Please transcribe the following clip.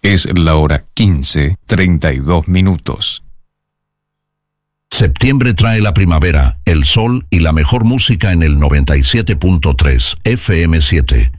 Es la hora 15:32. Septiembre trae la primavera, el sol y la mejor música en el 97.3 FM7.